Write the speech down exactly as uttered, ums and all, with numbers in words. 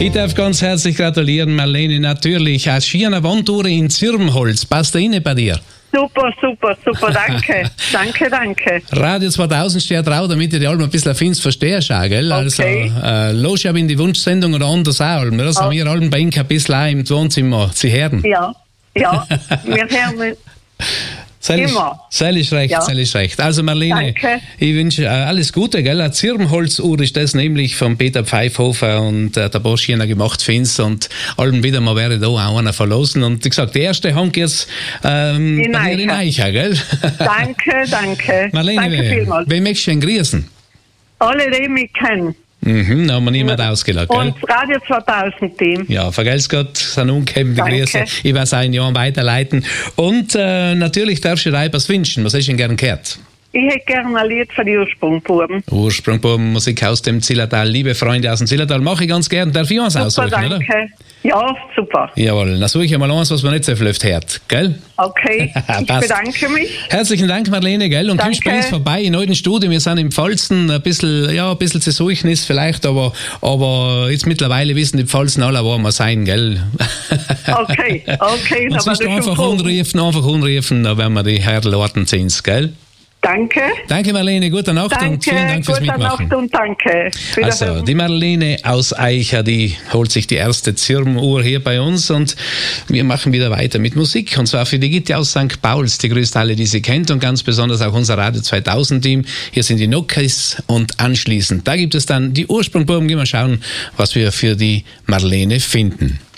Ich darf ganz herzlich gratulieren, Marlene, natürlich. Eine schöne Wandtour in Zirbenholz. Passt da rein bei dir? Super, super, super, danke. danke, danke. Radio zweitausend steht drauf, damit ich die Alben ein bisschen findest, verstehst auch, gell? Okay. Also, äh, los in die Wunschsendung oder anders auch. Das haben wir Alben bei Ihnen ein bisschen auch im Wohnzimmer zu hören. Ja, ja, wir hören immer. Sei ist recht, Ja. sei ist recht. Also Marlene, Danke. ich wünsche äh, alles Gute, gell? Eine Zirbenholzuhr ist das nämlich von Peter Pfeifhofer und äh, der Boschiner gemacht, find's, und allen wieder mal wäre da auch einer verlosen. Und wie gesagt, die erste Hand jetzt ähm, In bei dir in Eicher. Eicher, gell? Danke, danke. Marlene, danke wen, vielmals. wen möchtest du denn grüßen? Alle, die mich kennen. Mhm, da haben wir niemand ausgelacht, gell? Und das Radio zweitausend Team. Ja, vergelt's Gott, sind umgekehrte Danke. Grüße. Ich werde es ein Jahr weiterleiten. Und äh, natürlich darfst du dir etwas wünschen. Was hast du denn gern gehört? Ich hätte gerne ein Lied für die Ursprungbuben. Ursprungbuben, Musik aus dem Zillertal. Liebe Freunde aus dem Zillertal, mache ich ganz gern. Darf ich eins Super, aussuchen, danke. oder? Ja, super. Jawohl, dann suche ich mal eins, was man nicht so viel oft hört, gell? Okay, ich Passt. bedanke mich. Herzlichen Dank, Marlene, gell? Und kommst bei uns vorbei in alten Studio. Wir sind im Pfalzen, ein bisschen, ja, ein bisschen zu suchen ist vielleicht, aber, aber jetzt mittlerweile wissen die Pfalzen alle, wo wir sein, gell? Okay, okay. Und sonst einfach anrufen, einfach anrufen, da werden wir die Herdel orten sehen, gell? Danke. Danke, Marlene, gute Nacht Danke, und vielen Dank fürs gute Mitmachen. Nacht und danke. Also, die Marlene aus Eicher, die holt sich die erste Zirbenuhr hier bei uns und wir machen wieder weiter mit Musik. Und zwar für die Gitte aus Sankt Pauls, die grüßt alle, die sie kennt, und ganz besonders auch unser Radio zweitausend Team. Hier sind die Nockis und anschließend, da gibt es dann die Ursprungbuben. Gehen wir schauen, was wir für die Marlene finden.